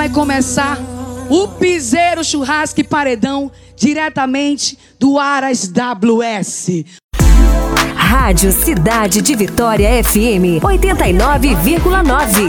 Vai começar o Piseiro Churrasco e Paredão diretamente do Aras WS. Rádio Cidade de Vitória FM 89,9.